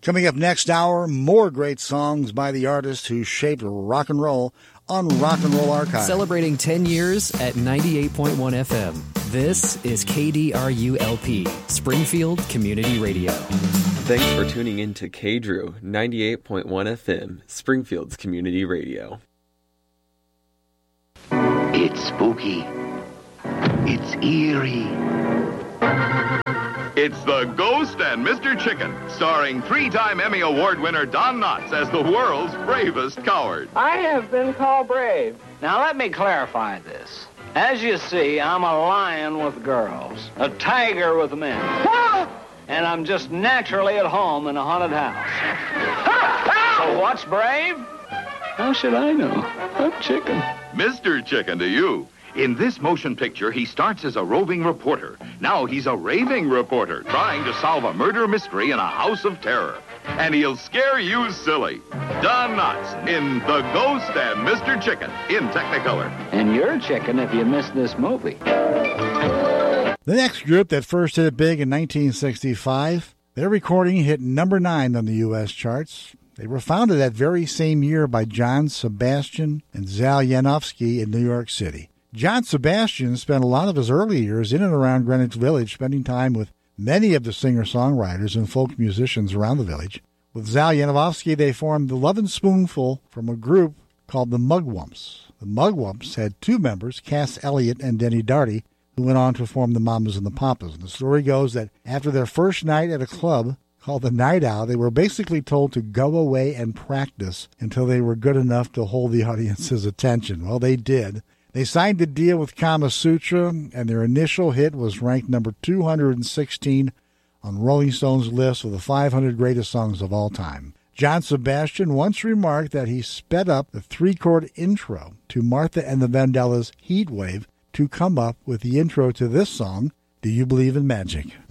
Coming up next hour, more great songs by the artist who shaped rock and roll on Rock and Roll Archive. Celebrating 10 years at 98.1 FM. This is KDRU-LP, Springfield Community Radio. Thanks for tuning in to KDRU 98.1 FM, Springfield's Community Radio. It's spooky. It's eerie. It's The Ghost and Mr. Chicken, starring 3-time Emmy Award winner Don Knotts as the world's bravest coward. I have been called brave. Now, let me clarify this. As you see, I'm a lion with girls, a tiger with men, and I'm just naturally at home in a haunted house. So what's brave? How should I know? I'm Chicken. Mr. Chicken to you. In this motion picture, he starts as a roving reporter. Now he's a raving reporter trying to solve a murder mystery in a house of terror. And he'll scare you silly. Don Knotts in The Ghost and Mr. Chicken in Technicolor. And you're Chicken if you missed this movie. The next group that first hit it big in 1965, their recording hit number 9 on the U.S. charts. They were founded that very same year by John Sebastian and Zal Yanofsky in New York City. John Sebastian spent a lot of his early years in and around Greenwich Village, spending time with many of the singer-songwriters and folk musicians around the village. With Zal Yanofsky, they formed the Lovin' Spoonful from a group called the Mugwumps. The Mugwumps had 2 members, Cass Elliot and Denny Darty, who went on to form the Mamas and the Papas. And the story goes that after their first night at a club called the Night Owl, they were basically told to go away and practice until they were good enough to hold the audience's attention. Well, they did. They signed a deal with Kama Sutra, and their initial hit was ranked number 216 on Rolling Stone's list of the 500 greatest songs of all time. John Sebastian once remarked that he sped up the 3-chord intro to Martha and the Vandellas' Heat Wave to come up with the intro to this song, Do You Believe in Magic?